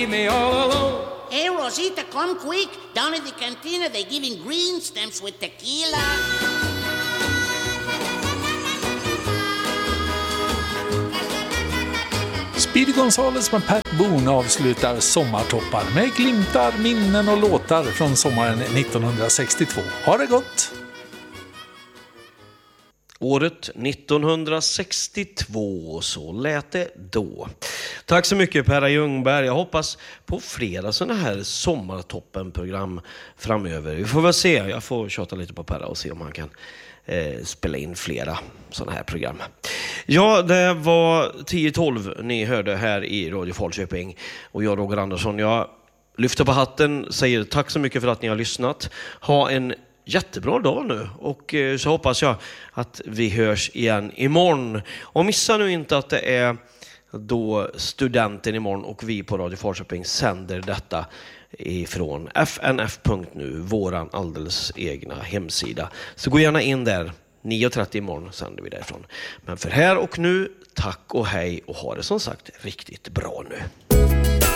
leave me all alone. Hey, Rosita, come quick. Down at the cantina, they're giving green stamps with tequila. Speedy Gonzales med Pat Boone avslutar Sommartoppar med glimtar, minnen och låtar från sommaren 1962. Ha det gott! Året 1962, så lät det då. Tack så mycket Perra Ljungberg. Jag hoppas på flera sådana här Sommartoppen-program framöver. Vi får väl se. Jag får tjata lite på Perra och se om han kan spela in flera sådana här program. Ja, det var 10-12 ni hörde här i Radio Falköping. Och jag, Roger Andersson, jag lyfter på hatten, säger tack så mycket för att ni har lyssnat. Ha en jättebra dag nu, och så hoppas jag att vi hörs igen imorgon. Och missa nu inte att det är då studenten imorgon och vi på Radio Falköping sänder detta ifrån fnf.nu, våran alldeles egna hemsida. Så gå gärna in där, 9:30 imorgon sänder vi därifrån. Men för här och nu, tack och hej och ha det som sagt riktigt bra nu.